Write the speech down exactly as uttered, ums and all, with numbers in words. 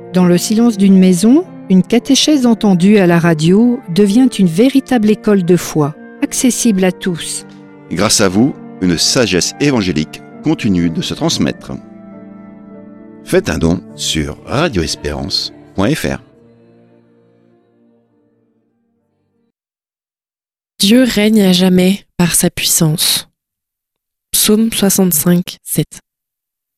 Dans le silence d'une maison, une catéchèse entendue à la radio devient une véritable école de foi, accessible à tous. Grâce à vous, une sagesse évangélique continue de se transmettre. Faites un don sur radio espérance point f r. Dieu règne à jamais par sa puissance. Psaume soixante-cinq, sept.